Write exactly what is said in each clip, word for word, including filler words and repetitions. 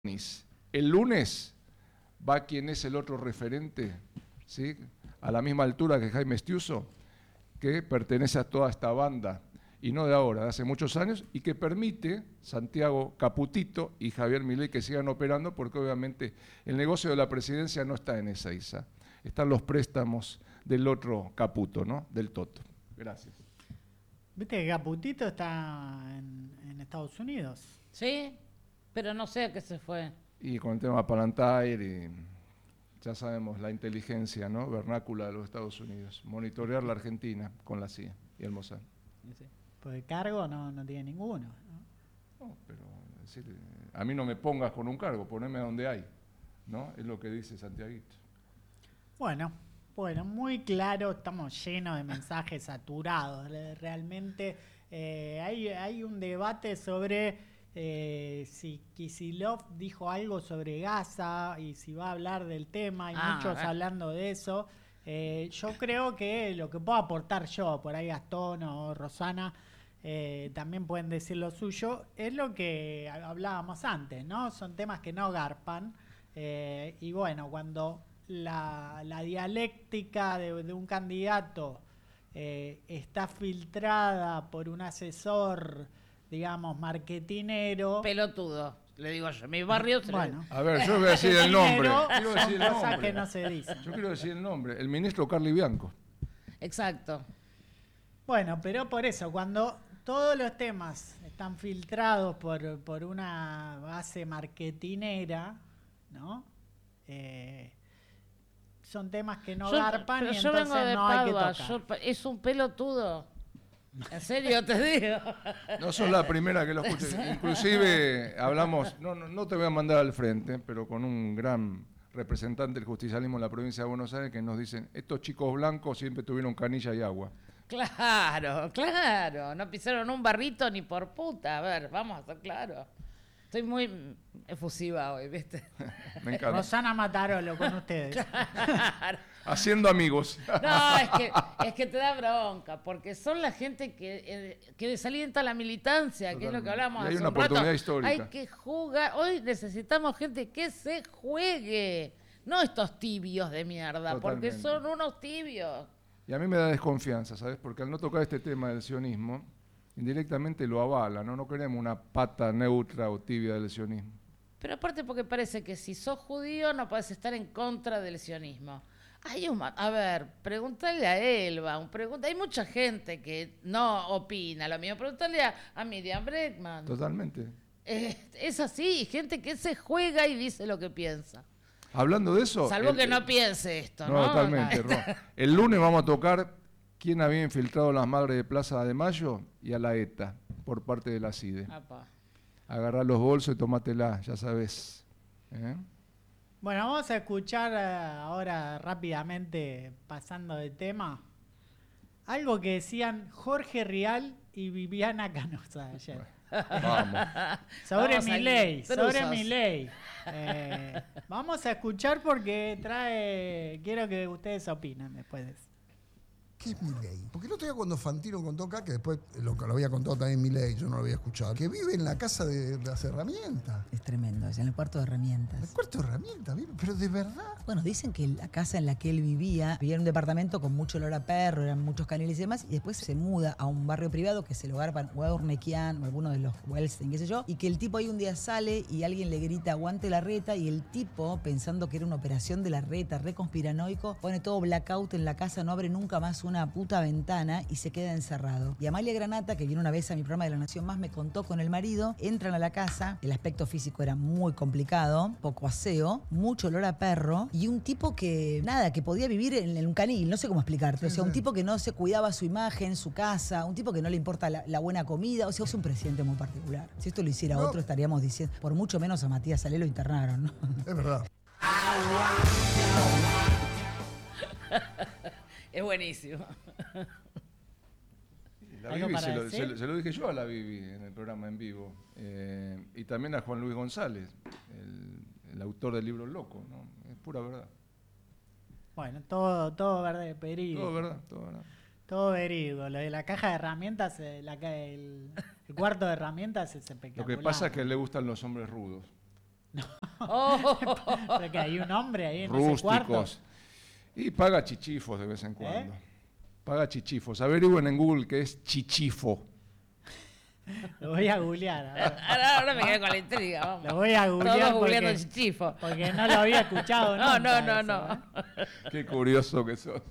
El lunes va quien es el otro referente, ¿sí? A la misma altura que Jaime Estiuso, que pertenece a toda esta banda, y no de ahora, de hace muchos años, y que permite Santiago Caputito y Javier Milei que sigan operando, porque obviamente el negocio de la presidencia no está en esa isa, están los préstamos del otro Caputo, ¿no? Del Toto. Gracias. Viste que Caputito está en, en Estados Unidos. Sí, pero no sé a qué se fue. Y con el tema Palantir y ya sabemos la inteligencia, ¿no? Vernácula de los Estados Unidos, monitorear la Argentina con la C I A y el Mossad. Sí. Pues el cargo no, no tiene ninguno, ¿no? No, pero es decir, a mí no me pongas con un cargo, poneme donde hay, ¿no? Es lo que dice Santiaguito. Bueno, bueno, muy claro, estamos llenos de mensajes saturados, realmente eh, hay, hay un debate sobre eh, si Kicillof dijo algo sobre Gaza y si va a hablar del tema, hay Ah, muchos eh. hablando de eso. Eh, yo creo que lo que puedo aportar yo, por ahí Gastón o Rosana, eh, también pueden decir lo suyo, es lo que hablábamos antes, ¿no? Son temas que no garpan, eh, y bueno, cuando la, la dialéctica de, de un candidato eh, está filtrada por un asesor, digamos, marketinero... Pelotudo, le digo yo. Mi barrio se Bueno. A ver, yo voy a decir el nombre. Dinero Quiero decir el son cosas nombre. que no se dicen. Yo quiero decir el nombre. El ministro Carly Bianco. Exacto. Bueno, pero por eso, cuando todos los temas están filtrados por, por una base marketinera, ¿no? Eh, son temas que no Yo- garpan pero y yo entonces vengo de no hay que Padua, tocar. yo- es un pelotudo. En serio te digo. No sos la primera que lo escucha. Inclusive hablamos, no, no, no te voy a mandar al frente, pero con un gran representante del justicialismo en la provincia de Buenos Aires que nos dicen, estos chicos blancos siempre tuvieron canilla y agua. Claro, claro. No pisaron un barrito ni por puta. A ver, vamos a ser claros. Estoy muy efusiva hoy, ¿viste? Me encanta. Rosana Matarolo con ustedes. Claro. Haciendo amigos. No, es que, es que te da bronca, porque son la gente que, eh, que desalienta la militancia, que es lo que hablamos Y hay hace una un rato. oportunidad histórica. Hay que jugar. Hoy necesitamos gente que se juegue, no estos tibios de mierda, Totalmente. porque son unos tibios. Y a mí me da desconfianza, ¿sabes? Porque al no tocar este tema del sionismo, indirectamente lo avala, ¿no? No queremos una pata neutra o tibia del sionismo. Pero aparte porque parece que si sos judío no podés estar en contra del sionismo. Hay un, a ver, pregúntale a Elba, un pregunta, hay mucha gente que no opina lo mismo. Pregúntale a, a Miriam Bregman. Totalmente. Eh, es así, gente que se juega y dice lo que piensa. Hablando de eso... Salvo el- que no piense esto, No, ¿no? totalmente, Ro. El lunes vamos a tocar quién había infiltrado a las madres de Plaza de Mayo y a la ETA por parte de la CIDE. Apa. Agarrá los bolsos y tomátela, ya sabes. ¿Eh? Bueno, vamos a escuchar eh, ahora rápidamente, pasando de tema, algo que decían Jorge Rial y Viviana Canosa ayer. Vamos. Sobre Vamos mi ahí, ley, sobre truzos. mi ley. Eh, vamos a escuchar porque trae, quiero que ustedes opinen después de eso. ¿Qué es Milei? Porque el otro día cuando Fantino contó acá, que después lo, lo había contado también Milei, yo no lo había escuchado, que vive en la casa de, de las herramientas. Es tremendo, es en el cuarto de El herramientas. cuarto de herramientas, vive, pero de verdad. Bueno, dicen que la casa en la que él vivía, vivía en un departamento con mucho olor a perro, eran muchos canales y demás, y después se muda a un barrio privado que es el hogar para Urnequian o alguno de los Wellstein, qué sé yo, y que el tipo ahí un día sale y alguien le grita aguante la reta, y el tipo, pensando que era una operación de la reta, re conspiranoico, pone todo blackout en la casa, no abre nunca más una puta ventana y se queda encerrado. Y Amalia Granata, que vino una vez a mi programa de La Nación Más, me contó con el marido, entran a la casa, el aspecto físico era muy complicado, poco aseo, mucho olor a perro, y un tipo que, nada, que podía vivir en, en un canil, no sé cómo explicarte, o sea, un tipo que no se cuidaba su imagen, su casa, un tipo que no le importa la, la buena comida, o sea, es un presidente muy particular. Si esto lo hiciera No. otro, estaríamos diciendo, por mucho menos a Matías Salé lo internaron, ¿no? Es verdad. Es buenísimo. La ¿Algo Vivi para se lo, decir? se lo- se lo dije yo a la Vivi en el programa en vivo. Eh, y también a Juan Luis González, el, el autor del libro Loco, ¿no? Es pura verdad. Bueno, todo, todo verde, verídico. Todo verdad, todo verdad. Todo verídico. Lo de la caja de herramientas, eh, la, ca- el, el cuarto de herramientas es Lo espectacular. que pasa es que a él le gustan los hombres rudos. Oh. Porque hay un hombre ahí en ese cuarto. Rústicos. Y paga chichifos de vez en ¿Eh? cuando. Paga chichifos. Averigüen en Google qué es chichifo. Lo voy a googlear. A ver. Ahora, ahora me quedé con la intriga. Vamos. Lo voy a googlear Todos googleando porque, chichifo. porque no lo había escuchado No, nunca. no, no, eso, no. ¿eh? Qué curioso que sos.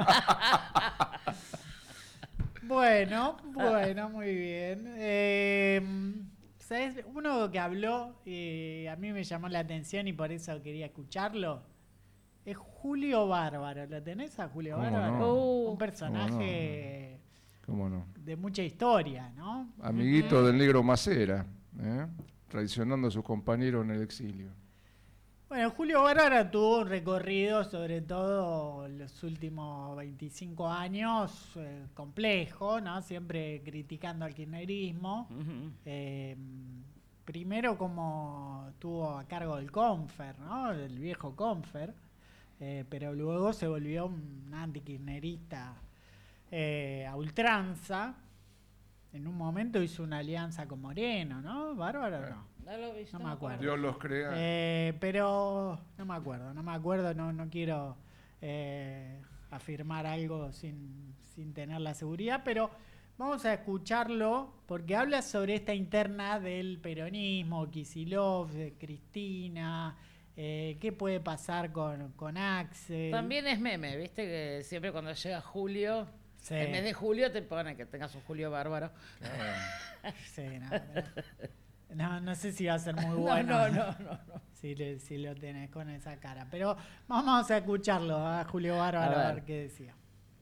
Bueno, bueno, muy bien. Eh, ¿sabes? Uno que habló y a mí me llamó la atención y por eso quería escucharlo es Julio Bárbaro. ¿Lo tenés a Julio ¿Cómo Bárbaro? no? Un personaje ¿Cómo no? de mucha historia, ¿no? Amiguito del negro Macera, ¿eh? Traicionando a sus compañeros en el exilio. Bueno, Julio Bárbaro tuvo un recorrido, sobre todo los últimos veinticinco años, eh, complejo, ¿no? Siempre criticando al kirchnerismo. Ujú. Eh, primero como estuvo a cargo del Confer, ¿no? El viejo Confer, eh, pero luego se volvió un antikirchnerista eh, a ultranza. En un momento hizo una alianza con Moreno, ¿no? Bárbaro, no. No lo vi, No me acuerdo. Dios los crea. Eh, pero no me acuerdo, no me acuerdo, no, no quiero eh, afirmar algo sin, sin tener la seguridad, pero vamos a escucharlo porque habla sobre esta interna del peronismo, Kicillof, de Cristina, eh, qué puede pasar con, con Axel. También es meme, viste que siempre cuando llega julio, Sí. en mes de julio te pone que tengas un Julio Bárbaro. Sí, no, pero- no, no sé si va a ser muy bueno. No, no, no, no, no. Si, le- si lo tenés con esa cara. Pero vamos a escucharlo a Julio Bárbaro a A ver. ver. qué decía.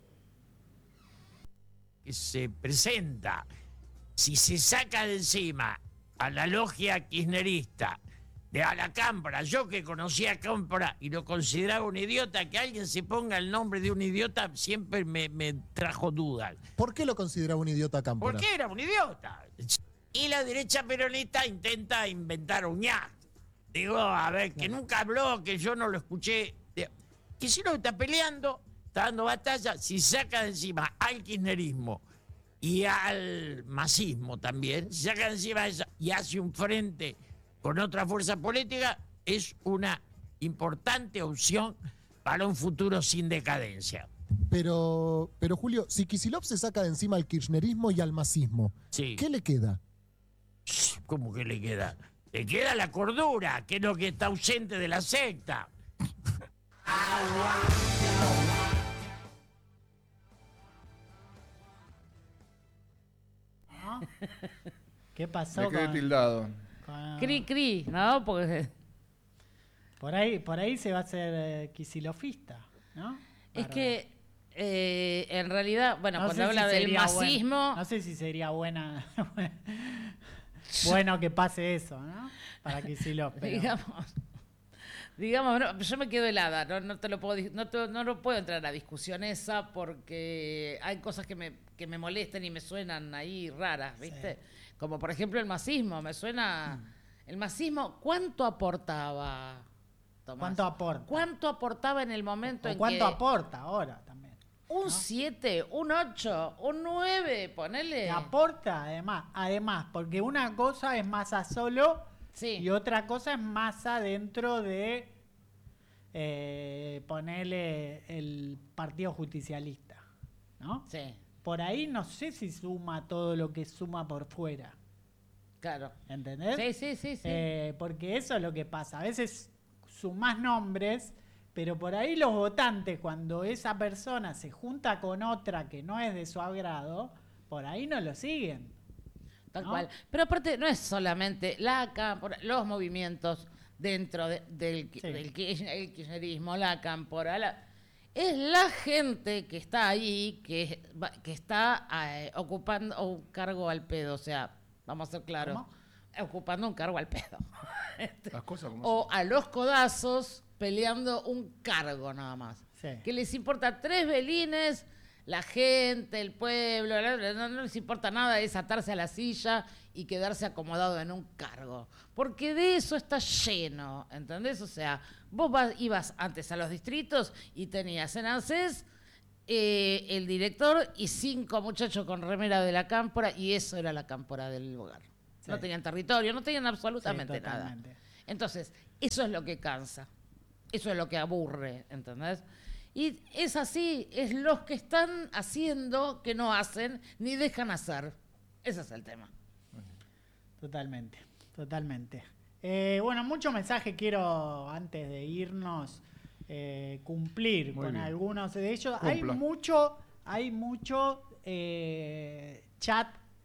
Que se presenta, si se saca de encima a la logia kirchnerista, de a la Cámpora, yo que conocía a Cámpora y lo consideraba un idiota, que alguien se ponga el nombre de un idiota siempre me, me trajo dudas. ¿Por qué lo consideraba un idiota Cámpora? ¿Por qué era un idiota? Y la derecha peronista intenta inventar un ñac. Digo, a ver, que nunca habló, que yo no lo escuché. Que si no está peleando, está dando batalla, si saca de encima al kirchnerismo y al masismo también, si saca de encima eso y hace un frente con otra fuerza política, es una importante opción para un futuro sin decadencia. Pero, pero Julio, si Kicillof se saca de encima al kirchnerismo y al masismo, Sí. ¿qué le queda? ¿Cómo que le queda? Le queda la cordura, que es lo que está ausente de la secta. ¿No? ¿Qué pasó Me quedé con, tildado. con- Cri, cri, ¿no? Porque por ahí, por ahí se va a hacer eh, quisilofista, ¿no? es Bárbaro. que eh, en realidad, bueno, No cuando sé habla si del sería buen- masismo, no sé si sería buena bueno que pase eso, ¿no? Para Kicillof. pero- digamos, digamos, no, yo me quedo helada, no, no te lo puedo, dis- no, te- no lo puedo entrar a la discusión esa porque hay cosas que me, que me molestan y me suenan ahí raras, ¿viste? Como por ejemplo el masismo, me suena, Mm. el masismo, ¿cuánto aportaba, Tomás? ¿Cuánto aporta? ¿Cuánto aportaba en el momento ¿O en cuánto que aporta ahora también? un siete, un ocho, un nueve, ponele? Que aporta además, además, porque una cosa es masa solo Sí. y otra cosa es masa dentro de eh, ponerle el Partido Justicialista, ¿no? Sí, Por ahí no sé si suma todo lo que suma por fuera, claro. ¿entendés? Sí, sí, sí, sí. Eh, porque eso es lo que pasa. A veces sumás nombres, pero por ahí los votantes, cuando esa persona se junta con otra que no es de su agrado, por ahí no lo siguen. Tal ¿no? cual. Pero aparte, no es solamente la cámpora, los movimientos dentro de- del, Sí. del kirch- el kirchnerismo, la cámpora, la- es la gente que está ahí, que, va- que está eh, ocupando un cargo al pedo. O sea, vamos a ser claros, ¿Cómo? ocupando un cargo al pedo. Las cosas como O a los codazos peleando un cargo nada más. Sí. Que les importa tres velines, la gente, el pueblo, la- la- no, no les importa nada, es atarse a la silla y quedarse acomodado en un cargo. Porque de eso está lleno, ¿entendés? O sea, vos vas- ibas antes a los distritos y tenías en ANSES eh, el director y cinco muchachos con remera de la cámpora y eso era la cámpora del lugar. Sí. No tenían territorio, no tenían absolutamente Sí, nada. totalmente. Entonces, eso es lo que cansa, eso es lo que aburre, ¿entendés? Y es así, es los que están haciendo que no hacen ni dejan hacer. Ese es el tema. Totalmente, totalmente. Eh, bueno, muchos mensajes quiero, antes de irnos, eh, cumplir Muy con bien. algunos de ellos. Cumpla. Hay mucho, hay mucho eh, chat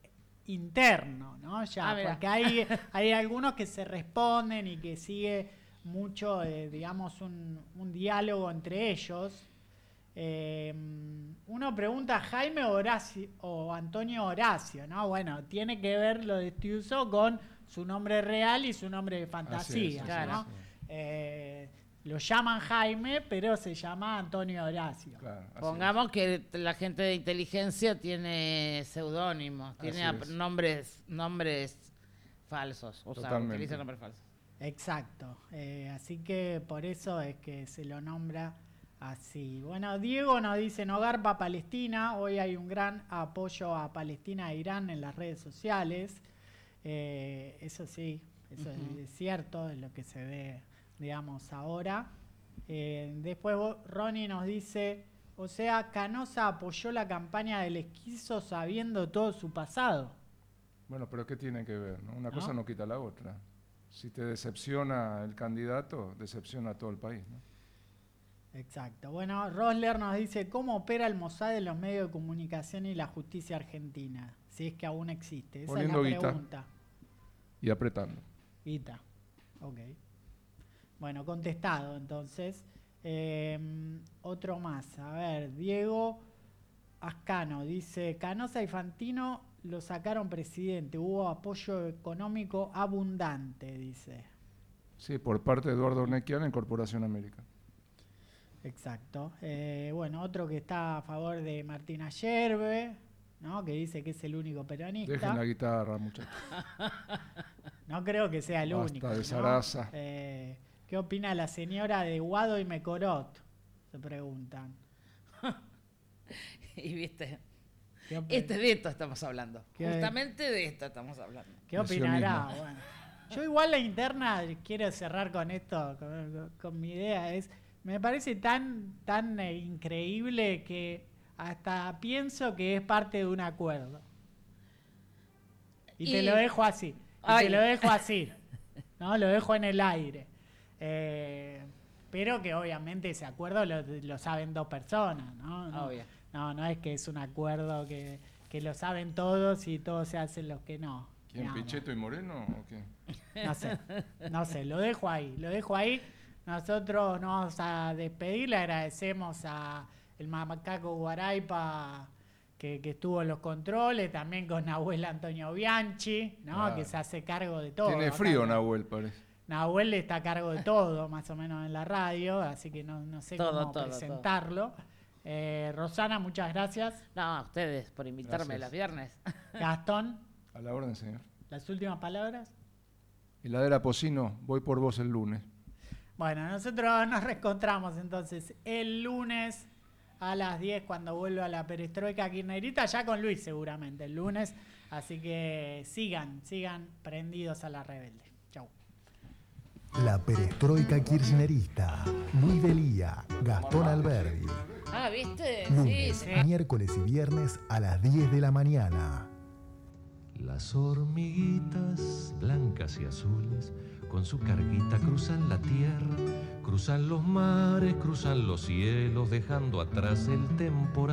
interno, ¿no? Ya, Ah, mira. porque hay, hay algunos que se responden y que sigue mucho, eh, digamos, un, un diálogo entre ellos. Eh, uno pregunta Jaime Horacio o Antonio Horacio, ¿no? Bueno, tiene que ver lo de Estiuso con su nombre real y su nombre de fantasía, Así es, así ¿no? es, sí. Eh, lo llaman Jaime, pero se llama Antonio Horacio. Claro, así Pongamos que la gente de inteligencia tiene seudónimos, tiene Así ap- es. nombres nombres falsos, o sea, Totalmente. utiliza nombres falsos. Exacto. Eh, así que por eso es que se lo nombra así. Bueno, Diego nos dice, no garpa Palestina. Hoy hay un gran apoyo a Palestina e Irán en las redes sociales. Eh, eso sí, eso Ujú. es cierto, es lo que se ve, digamos, ahora. Eh, después vos- Ronnie nos dice, o sea, Canosa apoyó la campaña del esquizo sabiendo todo su pasado. Bueno, pero ¿qué tiene que ver? ¿no? Una ¿No? cosa no quita la otra. Si te decepciona el candidato, decepciona a todo el país, ¿no? Exacto. Bueno, Rosler nos dice, ¿cómo opera el Mossad en los medios de comunicación y la justicia argentina? Si es que aún existe. Esa Poniendo es la guita. pregunta. Y apretando. Guita. Ok. Bueno, contestado entonces. Eh, otro más. A ver, Diego Ascano dice, Canosa y Fantino lo sacaron presidente. Hubo apoyo económico abundante, dice. Sí, por parte de Eduardo Nequian en Corporación América. Exacto. Eh, bueno, otro que está a favor de Martina Yerbe, ¿no? Que dice que es el único peronista. Dejen la guitarra, muchachos. No creo que sea el Basta único. de ¿no? zaraza. Eh, ¿Qué opina la señora de Guado y Mecorot? Se preguntan. Y viste, ¿Qué, opi- este de esto estamos hablando. ¿Qué- Justamente de esto estamos hablando. ¿Qué opinará? Bueno, yo igual la interna, quiero cerrar con esto, con, con mi idea, es, me parece tan, tan eh, increíble que hasta pienso que es parte de un acuerdo. Y, te Y- lo dejo así. Y Ay. te lo dejo así. ¿No? Lo dejo en el aire. Eh, pero que obviamente ese acuerdo lo, lo saben dos personas, ¿no? No, Obvio. no, no es que es un acuerdo que, que lo saben todos y todos se hacen los que no. ¿Quién, Digamos. Pichetto y Moreno o qué? No sé, no sé, lo dejo ahí, lo dejo ahí. Nosotros nos vamos a despedir, le agradecemos a el macaco Guaraipa que, que estuvo en los controles, también con Nahuel Antonio Bianchi, ¿no? Claro. Que se hace cargo de todo. Tiene Acá frío, no- Nahuel, parece. Nahuel está a cargo de todo, más o menos en la radio, así que no, no sé Todo, cómo todo, presentarlo. Eh, Rosana, muchas gracias. No, a ustedes por invitarme Gracias. los viernes. Gastón, A la orden, señor. las últimas palabras. Heladera Pocino, voy por vos el lunes. Bueno, nosotros nos reencontramos entonces el lunes a las diez cuando vuelva la perestroika kirchnerista, ya con Luis seguramente el lunes. Así que sigan, sigan prendidos a la rebelde. Chau. La perestroika kirchnerista. Luis Delía, Gastón Alberdi. Ah, ¿viste? Sí, Lunes, sí. miércoles y viernes a las diez de la mañana. Las hormiguitas blancas y azules con su carguita cruzan la tierra, cruzan los mares, cruzan los cielos, dejando atrás el temporal.